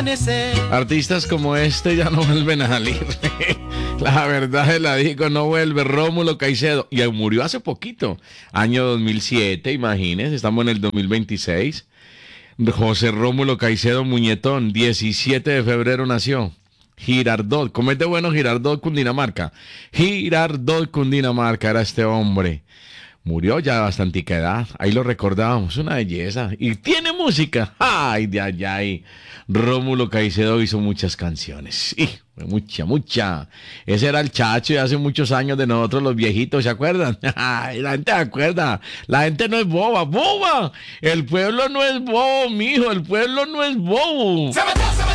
amanecer. Artistas como este ya no vuelven a salir. La verdad se la digo, no vuelve. Rómulo Caicedo. Y murió hace poquito. Año 2007, imagínense. Estamos en el 2026. José Rómulo Caicedo Muñetón, 17 de febrero nació. Girardot, comete bueno Girardot, Cundinamarca. Girardot, Cundinamarca, era este hombre. Murió ya de bastantica edad, ahí lo recordábamos, una belleza. Y tiene música, ay, de allá. Ay. Rómulo Caicedo hizo muchas canciones, mucha. Ese era el Chacho de hace muchos años de nosotros los viejitos, ¿se acuerdan? Ay, la gente se acuerda, la gente no es boba. El pueblo no es bobo, mijo, el pueblo no es bobo.